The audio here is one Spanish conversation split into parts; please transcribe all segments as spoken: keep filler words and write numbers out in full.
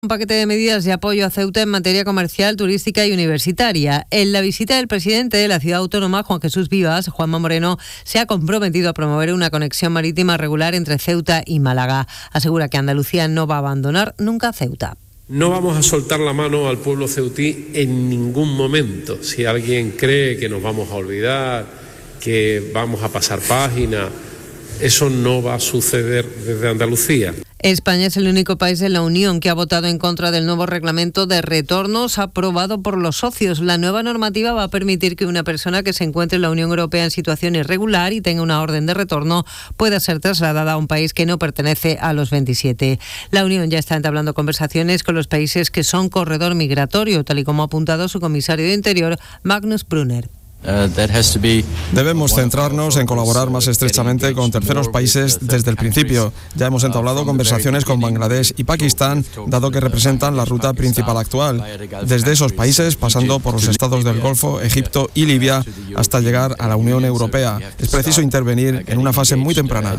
Un paquete de medidas de apoyo a Ceuta en materia comercial, turística y universitaria. En la visita del presidente de la ciudad autónoma, Juan Jesús Vivas, Juanma Moreno, se ha comprometido a promover una conexión marítima regular entre Ceuta y Málaga. Asegura que Andalucía no va a abandonar nunca a Ceuta. No vamos a soltar la mano al pueblo ceutí en ningún momento. Si alguien cree que nos vamos a olvidar, que vamos a pasar página, eso no va a suceder desde Andalucía. España es el único país de la Unión que ha votado en contra del nuevo reglamento de retornos aprobado por los socios. La nueva normativa va a permitir que una persona que se encuentre en la Unión Europea en situación irregular y tenga una orden de retorno pueda ser trasladada a un país que no pertenece a los veintisiete. La Unión ya está entablando conversaciones con los países que son corredor migratorio, tal y como ha apuntado su comisario de Interior, Magnus Brunner. Debemos centrarnos en colaborar más estrechamente con terceros países desde el principio. Ya hemos entablado conversaciones con Bangladesh y Pakistán, dado que representan la ruta principal actual. Desde esos países, pasando por los estados del Golfo, Egipto y Libia, hasta llegar a la Unión Europea. Es preciso intervenir en una fase muy temprana.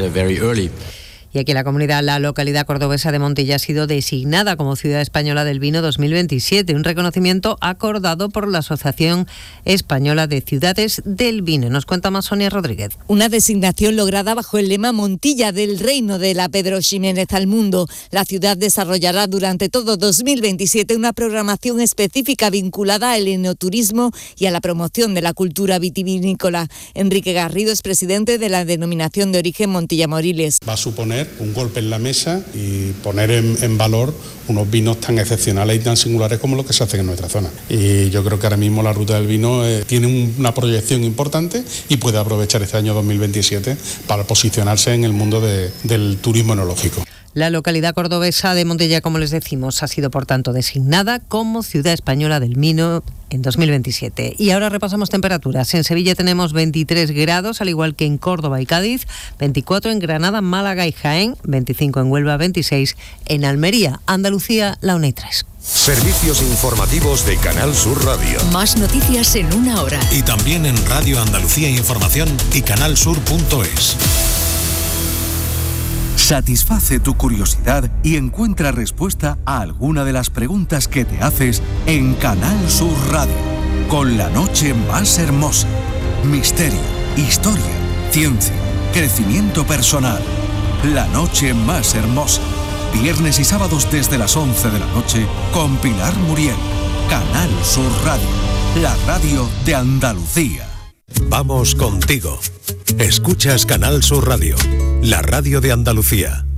Y aquí en la comunidad, la localidad cordobesa de Montilla ha sido designada como Ciudad Española del Vino dos mil veintisiete, un reconocimiento acordado por la Asociación Española de Ciudades del Vino. Nos cuenta más Sonia Rodríguez. Una designación lograda bajo el lema Montilla del Reino de la Pedro Ximénez al Mundo. La ciudad desarrollará durante todo dos mil veintisiete una programación específica vinculada al enoturismo y a la promoción de la cultura vitivinícola. Enrique Garrido es presidente de la denominación de origen Montilla Moriles. Va a suponer un golpe en la mesa y poner en, en valor unos vinos tan excepcionales y tan singulares como los que se hacen en nuestra zona. Y yo creo que ahora mismo la ruta del vino eh, tiene un, una proyección importante y puede aprovechar este año dos mil veintisiete para posicionarse en el mundo de, del turismo enológico. La localidad cordobesa de Montilla, como les decimos, ha sido por tanto designada como Ciudad Española del Vino en dos mil veintisiete. Y ahora repasamos temperaturas. En Sevilla tenemos veintitrés grados, al igual que en Córdoba y Cádiz, veinticuatro en Granada, Málaga y Jaén, veinticinco en Huelva, veintiséis en Almería, Andalucía, la una y tres. Servicios informativos de Canal Sur Radio. Más noticias en una hora. Y también en Radio Andalucía Información y canalsur punto es. Satisface tu curiosidad y encuentra respuesta a alguna de las preguntas que te haces en Canal Sur Radio. Con la noche más hermosa. Misterio, historia, ciencia, crecimiento personal. La noche más hermosa. Viernes y sábados desde las once de la noche con Pilar Muriel. Canal Sur Radio. La radio de Andalucía. Vamos contigo. Escuchas Canal Sur Radio, la radio de Andalucía.